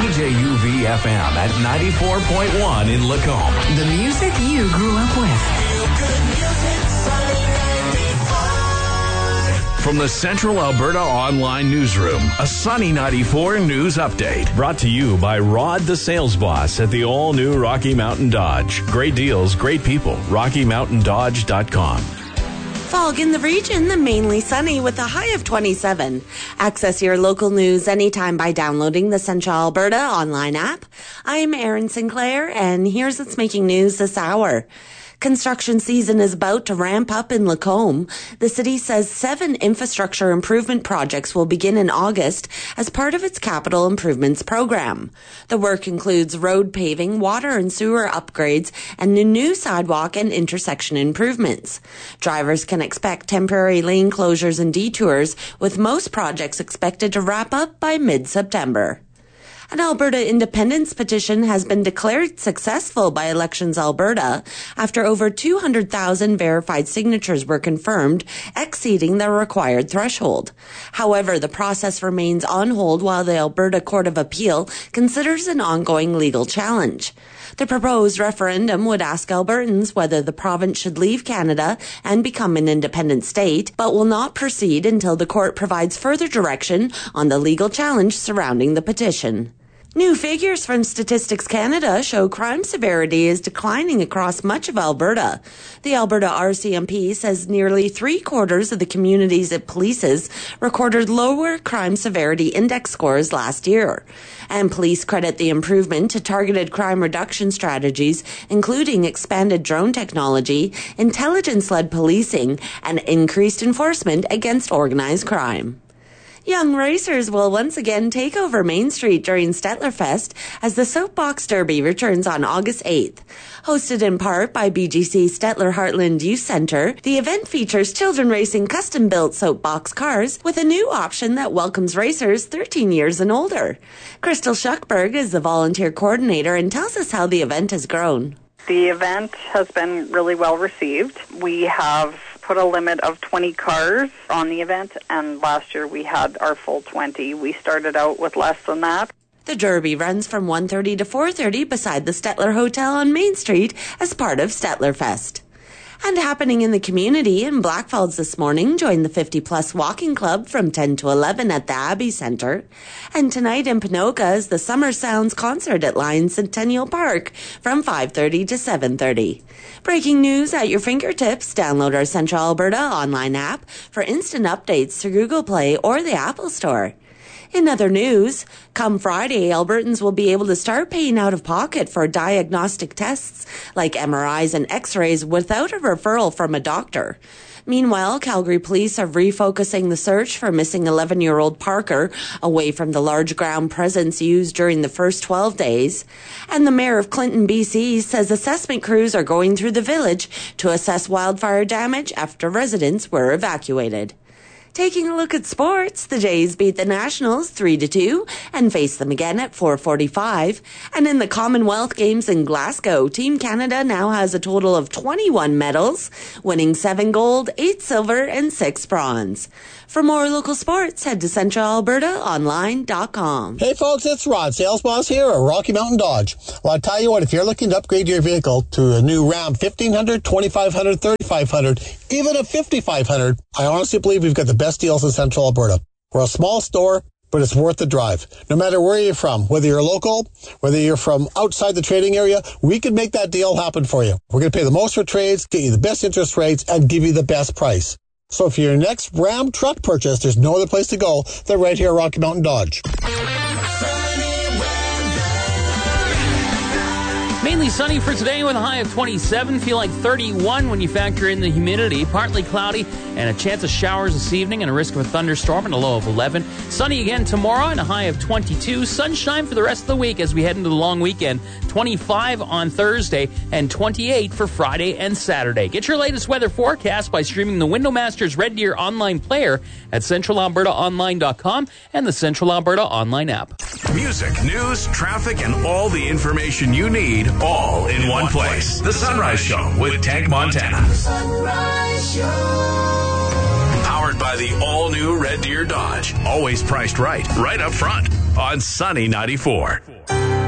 CJUV FM at 94.1 in Lacombe. The music you grew up with. From the Central Alberta Online Newsroom, a Sunny 94 news update. Brought to you by Rod the Sales Boss at the all-new Rocky Mountain Dodge. Great deals, great people. RockyMountainDodge.com. Fog in the region, the mainly sunny with a high of 27. Access your local news anytime by downloading the Central Alberta Online app. I'm Erin Sinclair, and here's what's making news this hour. Construction season is about to ramp up in Lacombe. The city says 7 infrastructure improvement projects will begin in August as part of its capital improvements program. The work includes road paving, water and sewer upgrades, and new sidewalk and intersection improvements. Drivers can expect temporary lane closures and detours, with most projects expected to wrap up by mid-September. An Alberta independence petition has been declared successful by Elections Alberta after over 200,000 verified signatures were confirmed, exceeding the required threshold. However, the process remains on hold while the Alberta Court of Appeal considers an ongoing legal challenge. The proposed referendum would ask Albertans whether the province should leave Canada and become an independent state, but will not proceed until the court provides further direction on the legal challenge surrounding the petition. New figures from Statistics Canada show crime severity is declining across much of Alberta. The Alberta RCMP says nearly 3/4 of the communities it polices recorded lower crime severity index scores last year. And police credit the improvement to targeted crime reduction strategies, including expanded drone technology, intelligence-led policing, and increased enforcement against organized crime. Young racers will once again take over Main Street during Stettlerfest as the Soapbox Derby returns on August 8th. Hosted in part by BGC Stettler Heartland Youth Centre, the event features children racing custom-built soapbox cars with a new option that welcomes racers 13 years and older. Crystal Schuckberg is the volunteer coordinator and tells us how the event has grown. The event has been really well received. We have put a limit of 20 cars on the event, and last year we had our full 20. We started out with less than that. The Derby runs from 1:30 to 4:30 beside the Stettler Hotel on Main Street as part of Stettlerfest. And happening in the community in Blackfalds this morning, join the 50-plus walking club from 10 to 11 at the Abbey Centre. And tonight in Ponoka is the Summer Sounds concert at Lions Centennial Park from 5:30 to 7:30. Breaking news at your fingertips. Download our Central Alberta online app for instant updates through Google Play or the Apple Store. In other news, come Friday, Albertans will be able to start paying out of pocket for diagnostic tests like MRIs and X-rays without a referral from a doctor. Meanwhile, Calgary police are refocusing the search for missing 11-year-old Parker away from the large ground presents used during the first 12 days. And the mayor of Clinton, BC, says assessment crews are going through the village to assess wildfire damage after residents were evacuated. Taking a look at sports, the Jays beat the Nationals 3-2 and face them again at 4:45. And in the Commonwealth Games in Glasgow, Team Canada now has a total of 21 medals, winning 7 gold, 8 silver, and 6 bronze. For more local sports, head to CentralAlbertaOnline.com. Hey folks, it's Rod, sales boss here at Rocky Mountain Dodge. Well, I tell you what, if you're looking to upgrade your vehicle to a new Ram 1500, 2500, 3500, even a 5500, I honestly believe we've got the best deals in Central Alberta. We're a small store, but it's worth the drive. No matter where you're from, whether you're local, whether you're from outside the trading area, we can make that deal happen for you. We're going to pay the most for trades, get you the best interest rates, and give you the best price. So for your next Ram truck purchase, there's no other place to go than right here at Rocky Mountain Dodge. Mainly sunny for today with a high of 27. Feel like 31 when you factor in the humidity. Partly cloudy and a chance of showers this evening and a risk of a thunderstorm and a low of 11. Sunny again tomorrow and a high of 22. Sunshine for the rest of the week as we head into the long weekend. 25 on Thursday and 28 for Friday and Saturday. Get your latest weather forecast by streaming the Windowmasters Red Deer online player at CentralAlbertaOnline.com and the Central Alberta online app. Music, news, traffic, and all the information you need, all in one place. The Sunrise Show with Tank Montana. The Sunrise Show. Powered by the all-new Red Deer Dodge. Always priced right up front. on Sunny 94.